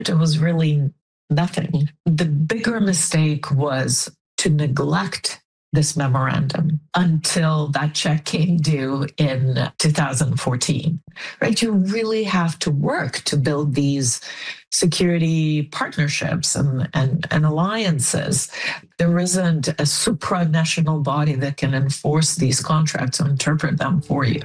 It was really nothing. The bigger mistake was to neglect this memorandum until that check came due in 2014, right? You really have to work to build these security partnerships and alliances. There isn't a supranational body that can enforce these contracts or interpret them for you.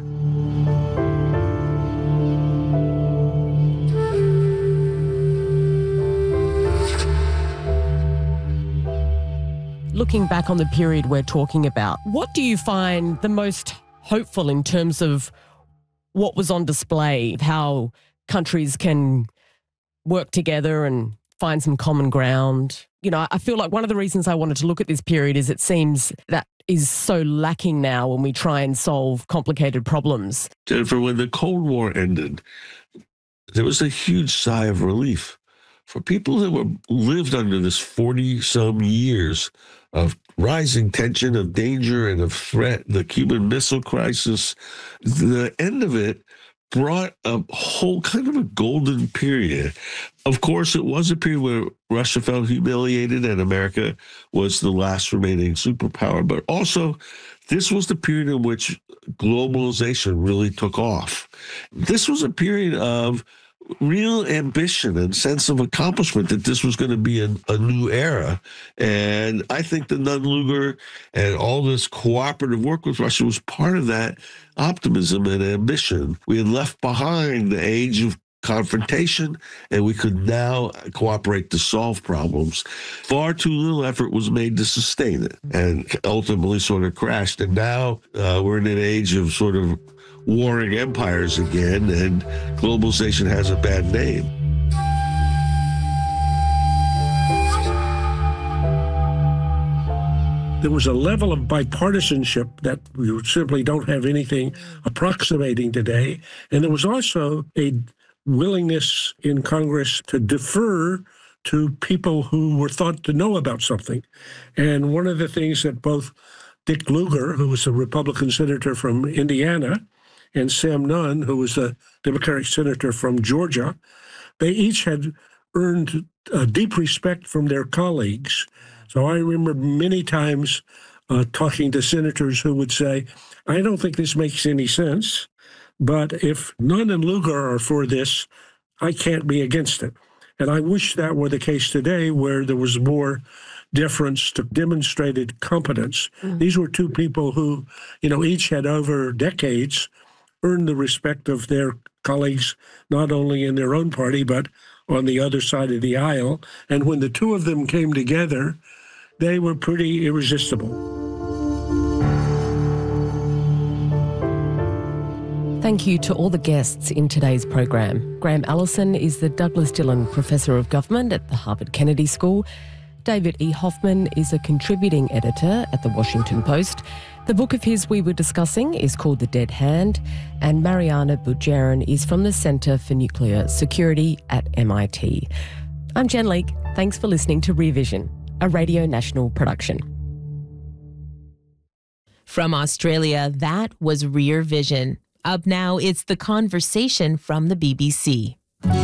Looking back on the period we're talking about, what do you find the most hopeful in terms of what was on display, how countries can work together and find some common ground? You know, I feel like one of the reasons I wanted to look at this period is it seems that is so lacking now when we try and solve complicated problems. Jennifer, when the Cold War ended, there was a huge sigh of relief. For people that lived under this 40-some years of rising tension, of danger, and of threat, the Cuban Missile Crisis, the end of it brought a whole kind of a golden period. Of course, it was a period where Russia felt humiliated and America was the last remaining superpower, but also this was the period in which globalization really took off. This was a period of real ambition and sense of accomplishment that this was going to be a new era. And I think the Nunn-Lugar and all this cooperative work with Russia was part of that optimism and ambition. We had left behind the age of confrontation, and we could now cooperate to solve problems. Far too little effort was made to sustain it, and ultimately sort of crashed. And now we're in an age of sort of warring empires again, and globalization has a bad name. There was a level of bipartisanship that we simply don't have anything approximating today. And there was also a willingness in Congress to defer to people who were thought to know about something. And one of the things that both Dick Lugar, who was a Republican senator from Indiana, and Sam Nunn, who was a Democratic senator from Georgia, they each had earned deep respect from their colleagues. So I remember many times talking to senators who would say, I don't think this makes any sense, but if Nunn and Lugar are for this, I can't be against it. And I wish that were the case today, where there was more deference to demonstrated competence. These were two people who, each had over decades earned the respect of their colleagues, not only in their own party, but on the other side of the aisle. And when the two of them came together, they were pretty irresistible. Thank you to all the guests in today's program. Graham Allison is the Douglas Dillon Professor of Government at the Harvard Kennedy School. David E. Hoffman is a contributing editor at The Washington Post. The book of his we were discussing is called The Dead Hand, and Mariana Bujarin is from the Centre for Nuclear Security at MIT. I'm Jen Leake. Thanks for listening to Rear Vision, a Radio National production. From Australia, that was Rear Vision. Up now, it's The Conversation from the BBC.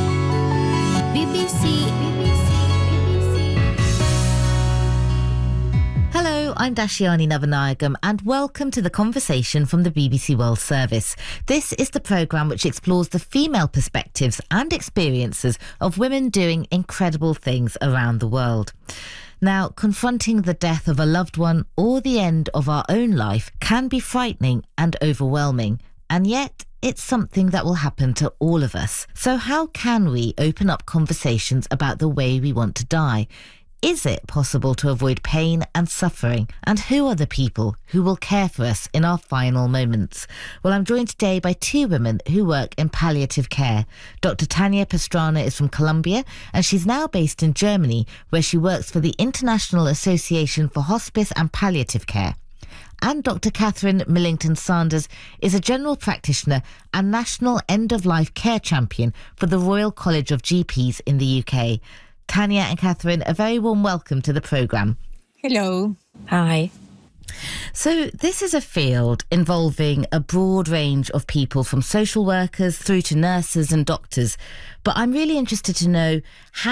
Hello, I'm Dashiani Navanayagam and welcome to The Conversation from the BBC World Service. This is the programme which explores the female perspectives and experiences of women doing incredible things around the world. Now, confronting the death of a loved one or the end of our own life can be frightening and overwhelming, and yet it's something that will happen to all of us. So how can we open up conversations about the way we want to die? Is it possible to avoid pain and suffering? And who are the people who will care for us in our final moments? Well, I'm joined today by two women who work in palliative care. Dr. Tanya Pastrana is from Colombia, and she's now based in Germany, where she works for the International Association for Hospice and Palliative Care. And Dr. Catherine Millington Sanders is a general practitioner and national end-of-life care champion for the Royal College of GPs in the UK. Tanya and Catherine, a very warm welcome to the programme. Hello. Hi. So this is a field involving a broad range of people, from social workers through to nurses and doctors. But I'm really interested to know, how